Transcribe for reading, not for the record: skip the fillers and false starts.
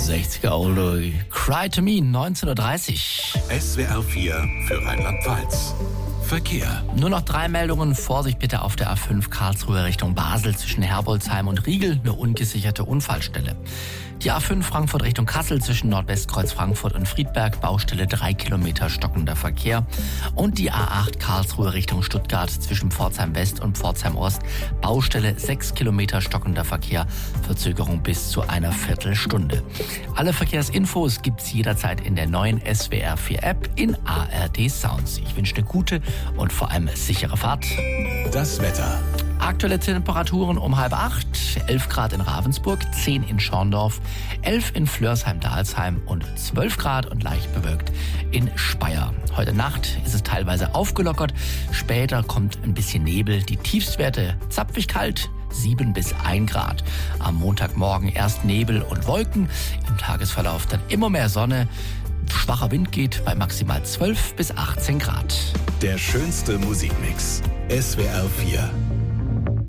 60er Oldie. Cry to Me, 19.30 Uhr. SWR 4 für Rheinland-Pfalz. Verkehr. Nur noch 3 Meldungen. Vorsicht bitte auf der A5 Karlsruhe Richtung Basel zwischen Herbolzheim und Riegel. Eine ungesicherte Unfallstelle. Die A5 Frankfurt Richtung Kassel zwischen Nordwestkreuz Frankfurt und Friedberg. Baustelle 3 Kilometer stockender Verkehr. Und die A8 Karlsruhe Richtung Stuttgart zwischen Pforzheim West und Pforzheim Ost. Baustelle 6 Kilometer stockender Verkehr. Verzögerung bis zu einer Viertelstunde. Alle Verkehrsinfos gibt's jederzeit in der neuen SWR 4 App in ARD Sounds. Ich wünsche eine gute und vor allem sichere Fahrt. Das Wetter. Aktuelle Temperaturen um 7:30, 11 Grad in Ravensburg, 10 in Schorndorf, 11 in Flörsheim-Dalsheim und 12 Grad und leicht bewölkt in Speyer. Heute Nacht ist es teilweise aufgelockert, später kommt ein bisschen Nebel, die Tiefstwerte zapfig kalt, 7 bis 1 Grad. Am Montagmorgen erst Nebel und Wolken, im Tagesverlauf dann immer mehr Sonne. Schwacher Wind geht bei maximal 12 bis 18 Grad. Der schönste Musikmix. SWR 4.